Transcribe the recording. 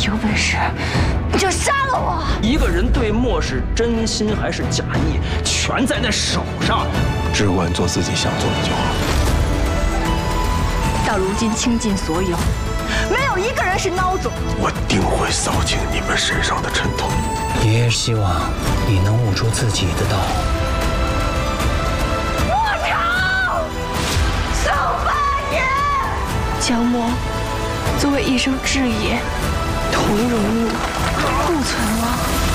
有本事，你就杀了我！ 一个人对莫是真心还是假意，全在那手上。 只管做自己想做的就好。 到如今倾尽所有，没有一个人是孬种。 我定会扫清你们身上的尘土。 爷爷希望你能悟出自己的道。 莫朝，宋八爷，江墨作为一生志业，同荣辱，不存亡。